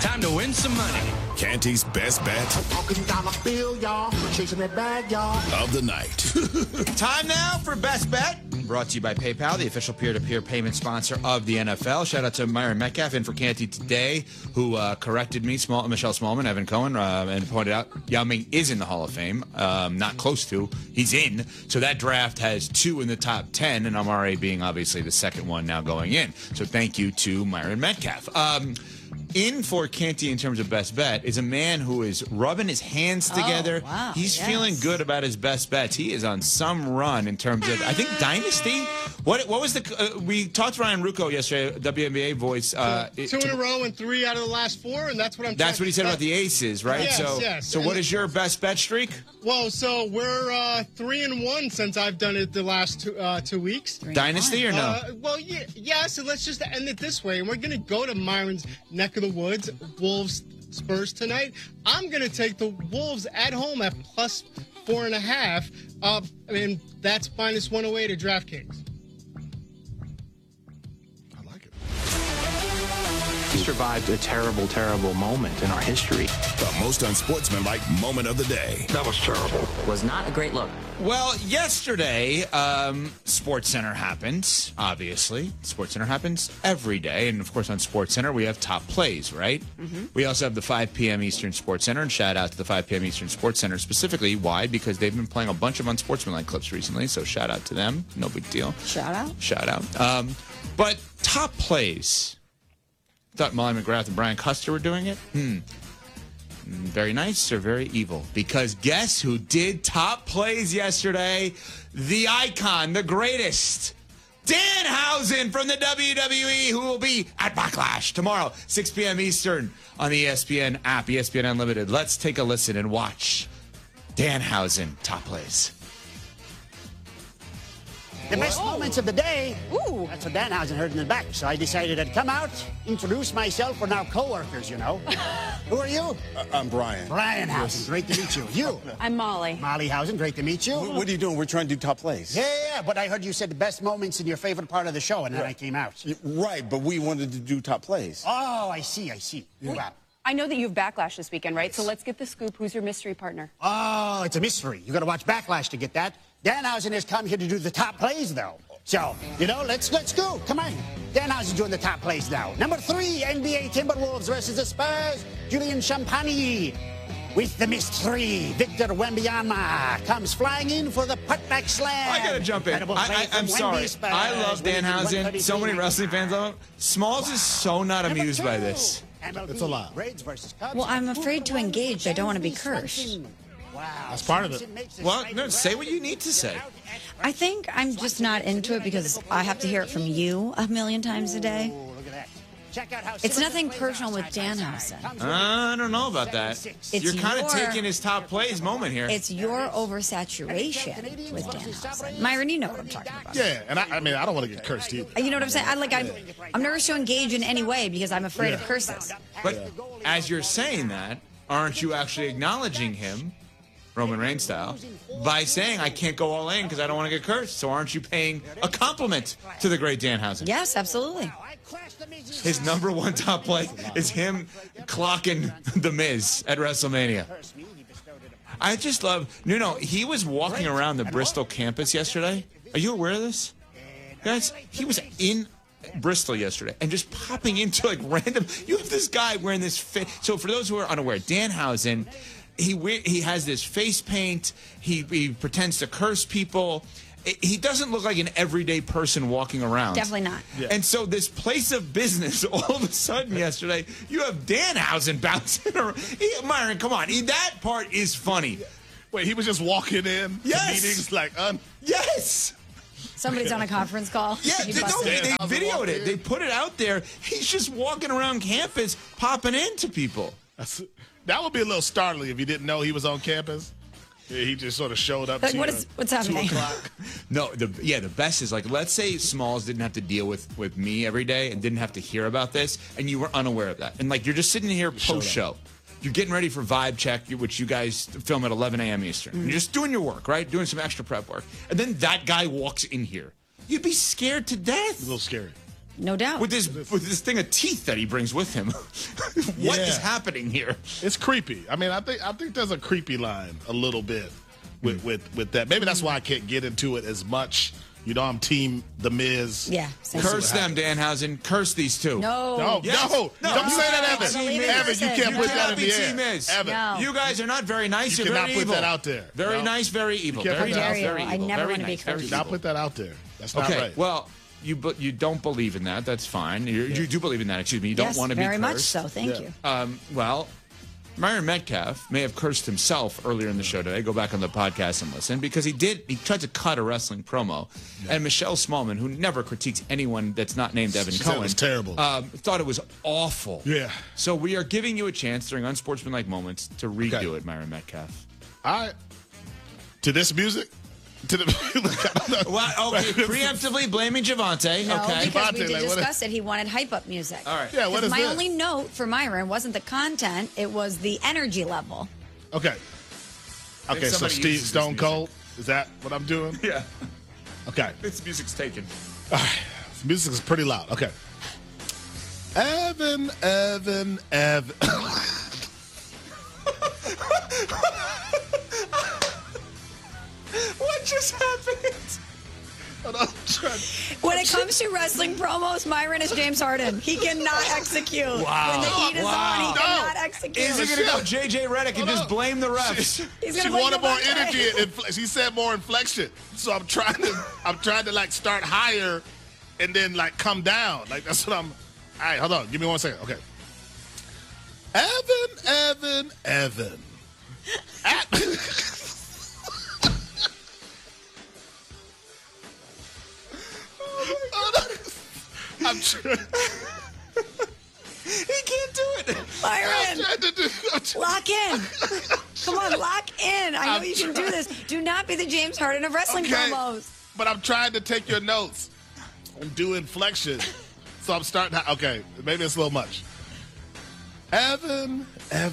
Time to win some money. Canty's best bet Talking dollar bill, y'all. Chasing that bag, y'all. of the night. Time now for Best Bet. Brought to you by PayPal, the official peer-to-peer payment sponsor of the NFL. Shout out to Myron Metcalf in for Canty today, who corrected me, Michelle Smallman, Evan Cohen, and pointed out Yao Ming is in the Hall of Fame. Not close to. He's in. So that draft has 2 in the top 10, and Amare being obviously the second one now going in. So thank you to Myron Metcalf. In for Canty in terms of best bet is a man who is rubbing his hands together. Wow, He's yes. feeling good about his best bets. He is on some run in terms of, I think, Dynasty. What was the? We talked to Ryan Rucco yesterday, WNBA voice. 2 in a row and 3 out of the last 4, and that's what I'm. That's what he said about the Aces, right? Yes, yes. So what is your best bet streak? Well, so we're 3-1 since I've done it the last 2 weeks. Dynasty or no? Well, yeah. So let's just end it this way, and we're gonna go to Myron's neck of the woods, Wolves Spurs tonight. I'm gonna take the Wolves at home at plus 4.5. I mean that's minus 108 at DraftKings. I like it. We survived a terrible, terrible moment in our history. The most unsportsmanlike moment of the day. That was terrible. Was not a great look. Well, yesterday, SportsCenter happened, obviously. SportsCenter happens every day. And, of course, on SportsCenter, we have top plays, right? Mm-hmm. We also have the 5 p.m. Eastern SportsCenter. And shout out to the 5 p.m. Eastern SportsCenter specifically. Why? Because they've been playing a bunch of unsportsmanlike clips recently. So shout out to them. No big deal. Shout out. Shout out. But top plays. Thought Molly McGrath and Brian Custer were doing it? Very nice or very evil? Because guess who did top plays yesterday? The icon, the greatest, Danhausen from the WWE, who will be at Backlash tomorrow, 6 p.m. Eastern on the ESPN app, ESPN Unlimited. Let's take a listen and watch Danhausen top plays. The best moments of the day. Ooh. That's what Danhausen heard in the back. So I decided I'd come out, introduce myself. We're now co-workers, you know. Who are you? I'm Brian. Brian Hausen. Great to meet you. You? I'm Molly. Molly Hausen. Great to meet you. What are you doing? We're trying to do top plays. Yeah, but I heard you said the best moments in your favorite part of the show, and then I came out. Right, but we wanted to do top plays. Oh, I see. Wow. I know that you have Backlash this weekend, right? So let's get the scoop. Who's your mystery partner? Oh, it's a mystery. You got to watch Backlash to get that. Danhausen has come here to do the top plays, though. So, let's go. Come on. Danhausen's doing the top plays now. Number 3, NBA Timberwolves versus the Spurs. Julian Champagny with the mystery. Victor Wembanyama comes flying in for the putback slam. I gotta jump in. I'm sorry. I love Danhausen. So many wrestling fans love him. Smalls is so not amused by this. It's a lot. Well, I'm afraid to engage. I don't want to be cursed. Wow. That's part of it. Well, no, say what you need to say. I think I'm just not into it because I have to hear it from you a million times a day. It's nothing personal with Danhausen. I don't know about that. You're kind of your- taking his top plays moment here. It's your oversaturation with Danhausen. Myron, you know what I'm talking about. Yeah, and I mean, I don't want to get cursed either. You know what I'm saying? I'm nervous to engage in any way because I'm afraid of curses. But as you're saying that, aren't you actually acknowledging him, Roman Reigns style, by saying, I can't go all in because I don't want to get cursed? So aren't you paying a compliment to the great Danhausen? Yes, absolutely. His number 1 top play is him clocking The Miz at WrestleMania. I just love, he was walking around the Bristol campus yesterday. Are you aware of this? Guys, he was in Bristol yesterday and just popping into random. You have this guy wearing this fit. So for those who are unaware, Danhausen, he has this face paint. He pretends to curse people. He doesn't look like an everyday person walking around. Definitely not. Yeah. And so this place of business, all of a sudden yesterday, you have Danhausen bouncing around. Myron, come on. That part is funny. Wait, he was just walking in to meetings Yes. Somebody's on a conference call. Yeah, they videoed it. They put it out there. He's just walking around campus, popping into people. That would be a little startling if you didn't know he was on campus. Yeah, he just sort of showed up. What's happening? 2 o'clock. No, the best is let's say Smalls didn't have to deal with me every day and didn't have to hear about this, and you were unaware of that, and you're just sitting here post show. You're getting ready for Vibe Check, which you guys film at 11 a.m. Eastern. You're just doing your work, right? Doing some extra prep work. And then that guy walks in here. You'd be scared to death. A little scary. No doubt. With this thing of teeth that he brings with him. What is happening here? It's creepy. I mean, I think there's a creepy line a little bit with that. Maybe that's why I can't get into it as much. You know, I'm team The Miz. Yeah. Curse them, Danhausen. Curse these two. No. Don't say that, Evan. Evan, you can't put that in the air. Miz. Evan, No. You guys are not very nice. you You're cannot very put evil. that out there. Very nice, very evil. can't Very put that nice, out there. very I evil. never Very wanna be nice, very cursed. Do not evil. put that out there. That's not Okay, right. well, you don't believe in that. That's fine. You do believe in that. Excuse me. You don't Yes, want to be very much cursed. so. Thank you. Well, Myron Metcalf may have cursed himself earlier in the show today. Go back on the podcast and listen because he tried to cut a wrestling promo, and Michelle Smallman, who never critiques anyone that's not named Evan She said Cohen, it was terrible. Thought it was awful. Yeah. So we are giving you a chance during unsportsmanlike moments to redo it, Myron Metcalf. All right. To this music? To the Well, okay, preemptively blaming Javante. No, Okay. because we Javante, did like, what discuss it. He wanted hype-up music. All right. Yeah, what Because is my this? only note for Myron wasn't the content; it was the energy level. Okay. Okay, so somebody Steve uses this Stone music. Cold, is that what I'm doing? Yeah. Okay. This music's taken. All right. This music is pretty loud. Okay. Evan. What just happened? When it comes to wrestling promos, Myron is James Harden. He cannot execute. When the heat is on, he cannot execute. Is he going to go J.J. Redick and just blame the refs? He's She gonna blame wanted more Javante. energy. She said more inflection. So I'm trying to like start higher and then like come down. Like that's what I'm. All right, hold on. Give me 1 second. Okay. Evan. I'm trying. He can't do it. Myron, lock in. Come on, lock in. I know I'm you can do this. Do not be the James Harden of wrestling promos. But I'm trying to take your notes and do inflection. So I'm starting. Okay, maybe it's a little much. Evan.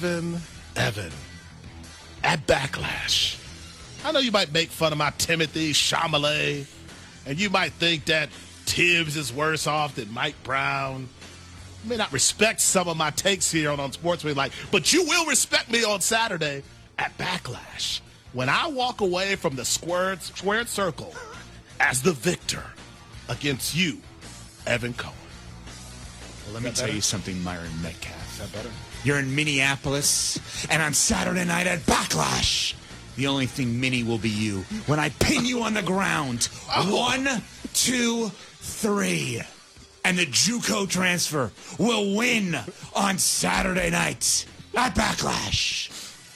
At Backlash. I know you might make fun of my Timothy Chalamet, and you might think that Tibbs is worse off than Mike Brown. You may not respect some of my takes here on Sportsman, but you will respect me on Saturday at Backlash when I walk away from the squared circle as the victor against you, Evan Cohen. Well, let me tell you something, Myron Metcalf. Is that better? You're in Minneapolis, and on Saturday night at Backlash, the only thing mini will be you when I pin you on the ground. 1, 2, 3. And the JUCO transfer will win on Saturday night at Backlash.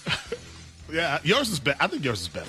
Yeah, yours is better. I think yours is better.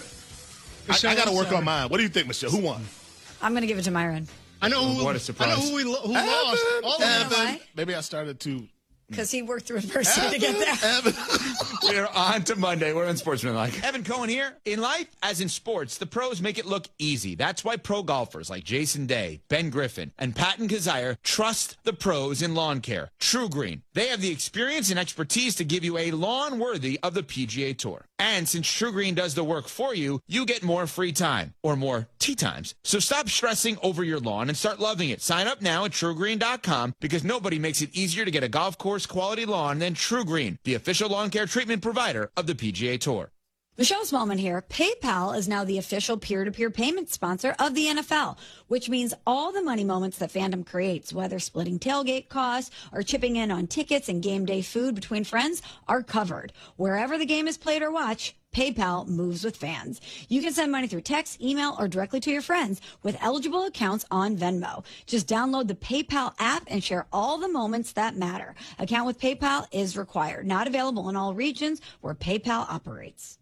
I got to work on mine. What do you think, Michelle? Who won? I'm going to give it to Myron. I know who. What a surprise. I know who lost. All of them. Why? Maybe I started to. Because he worked through adversity to get there. We're on to Monday. We're on Sportsmanlike. Evan Cohen here. In life, as in sports, the pros make it look easy. That's why pro golfers like Jason Day, Ben Griffin, and Patton Kazire trust the pros in lawn care. True Green. They have the experience and expertise to give you a lawn worthy of the PGA Tour. And since True Green does the work for you, you get more free time or more tee times. So stop stressing over your lawn and start loving it. Sign up now at TrueGreen.com because nobody makes it easier to get a golf course quality lawn than True Green, the official lawn care treatment provider of the PGA Tour. Michelle Smallman here. PayPal is now the official peer-to-peer payment sponsor of the NFL, which means all the money moments that fandom creates, whether splitting tailgate costs or chipping in on tickets and game day food between friends, are covered. Wherever the game is played or watched, PayPal moves with fans. You can send money through text, email, or directly to your friends with eligible accounts on Venmo. Just download the PayPal app and share all the moments that matter. Account with PayPal is required. Not available in all regions where PayPal operates.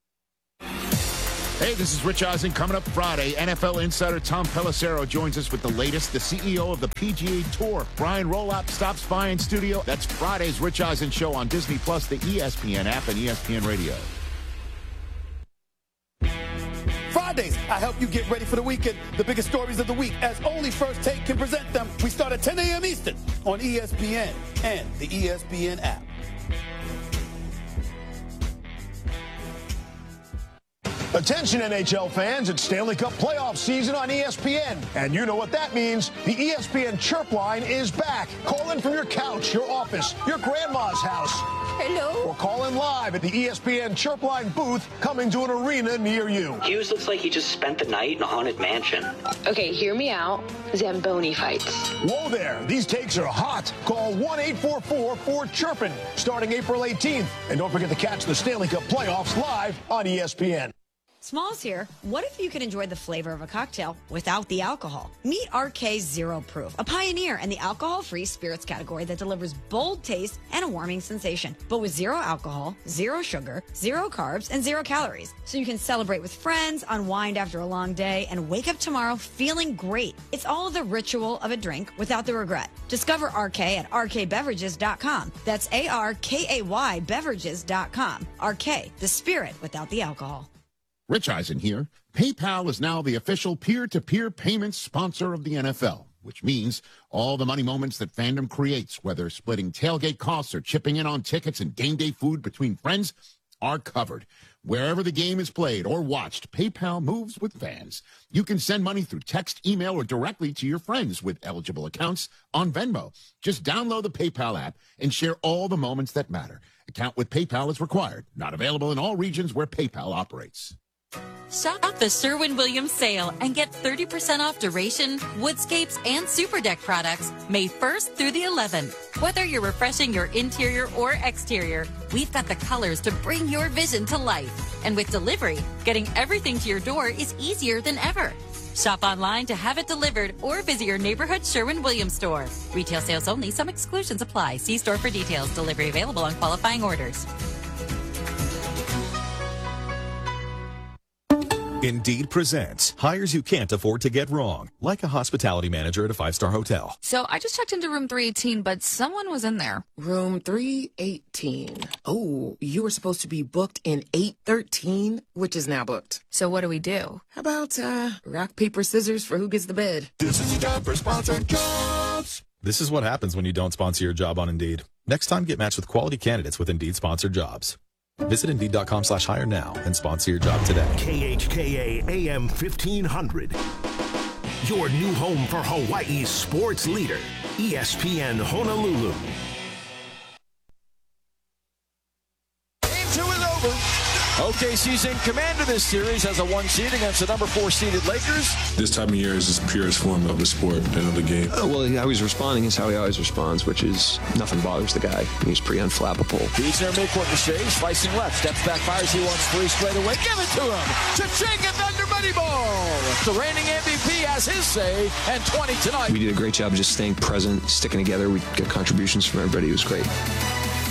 Hey, this is Rich Eisen. Coming up Friday, NFL insider Tom Pelissero joins us with the latest. The CEO of the PGA Tour, Brian Rolop, stops by in studio. That's Friday's Rich Eisen show on Disney Plus, the ESPN app, and ESPN Radio. Fridays, I help you get ready for the weekend. The biggest stories of the week, as only First Take can present them. We start at 10 a.m. Eastern on ESPN and the ESPN app. Attention NHL fans, it's Stanley Cup playoff season on ESPN. And you know what that means. The ESPN Chirp line is back. Call in from your couch, your office, your grandma's house. Hello. Or call in live at the ESPN Chirp line booth coming to an arena near you. Hughes looks like he just spent the night in a haunted mansion. Okay, hear me out. Zamboni fights. Whoa there. These takes are hot. Call 1-844-4-CHIRPIN starting April 18th. And don't forget to catch the Stanley Cup playoffs live on ESPN. Smalls here. What if you could enjoy the flavor of a cocktail without the alcohol? Meet RK Zero Proof, a pioneer in the alcohol-free spirits category that delivers bold taste and a warming sensation, but with zero alcohol, zero sugar, zero carbs, and zero calories. So you can celebrate with friends, unwind after a long day, and wake up tomorrow feeling great. It's all the ritual of a drink without the regret. Discover RK at rkbeverages.com. That's ARKAY beverages.com. RK, the spirit without the alcohol. Rich Eisen here. PayPal is now the official peer-to-peer payments sponsor of the NFL, which means all the money moments that fandom creates, whether splitting tailgate costs or chipping in on tickets and game day food between friends, are covered. Wherever the game is played or watched, PayPal moves with fans. You can send money through text, email, or directly to your friends with eligible accounts on Venmo. Just download the PayPal app and share all the moments that matter. Account with PayPal is required. Not available in all regions where PayPal operates. Shop at the Sherwin-Williams sale and get 30% off duration, woodscapes, and super deck products May 1st through the 11th. Whether you're refreshing your interior or exterior, we've got the colors to bring your vision to life. And with delivery, getting everything to your door is easier than ever. Shop online to have it delivered or visit your neighborhood Sherwin-Williams store. Retail sales only. Some exclusions apply. See store for details. Delivery available on qualifying orders. Indeed presents hires you can't afford to get wrong, like a hospitality manager at a 5-star hotel. So I just checked into room 318, but someone was in there. Room 318. Oh, you were supposed to be booked in 813, which is now booked. So what do we do? How about rock, paper, scissors for who gets the bed? This is your job for Sponsored Jobs. This is what happens when you don't sponsor your job on Indeed. Next time, get matched with quality candidates with Indeed sponsored jobs. Visit Indeed.com/hire now and sponsor your job today. KHKA AM 1500. Your new home for Hawaii's sports leader, ESPN Honolulu. Game 2 is over. OKC's in command of this series as a 1 seed against the number 4 seeded Lakers. This time of year is the purest form of the sport and of the game. Well, how he's responding is how he always responds, which is nothing bothers the guy. He's pretty unflappable. He's near midcourt to Shea, slicing left, steps back, fires, he wants 3 straight away. Give it to him! Chichinga Thunder Money Ball! The reigning MVP has his say, and 20 tonight. We did a great job of just staying present, sticking together. We got contributions from everybody. It was great.